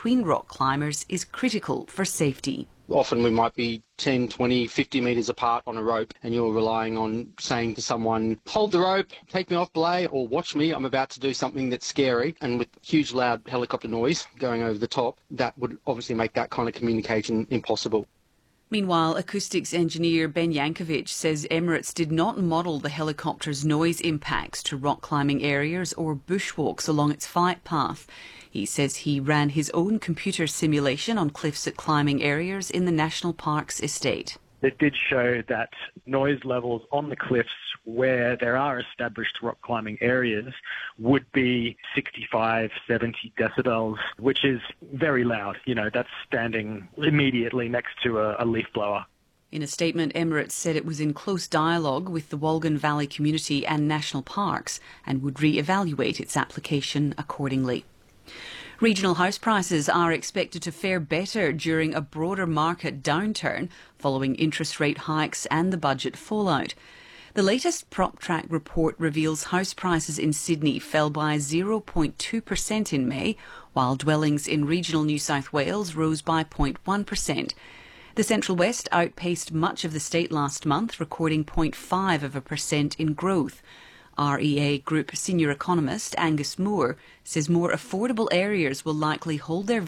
between rock climbers is critical for safety. Often we might be 10, 20, 50 metres apart on a rope and you're relying on saying to someone, hold the rope, take me off belay, or watch me, I'm about to do something that's scary. And with huge loud helicopter noise going over the top, that would obviously make that kind of communication impossible. Meanwhile, acoustics engineer Ben Yankovic says Emirates did not model the helicopter's noise impacts to rock climbing areas or bushwalks along its flight path. He says he ran his own computer simulation on cliffs at climbing areas in the National Parks estate. It did show that noise levels on the cliffs where there are established rock climbing areas would be 65, 70 decibels, which is very loud. You know, that's standing immediately next to a leaf blower. In a statement, Emirates said it was in close dialogue with the Wolgan Valley community and national parks and would re-evaluate its application accordingly. Regional house prices are expected to fare better during a broader market downturn following interest rate hikes and the budget fallout. The latest PropTrack report reveals house prices in Sydney fell by 0.2% in May, while dwellings in regional New South Wales rose by 0.1%. The Central West outpaced much of the state last month, recording 0.5% in growth. REA Group senior economist Angus Moore says more affordable areas will likely hold their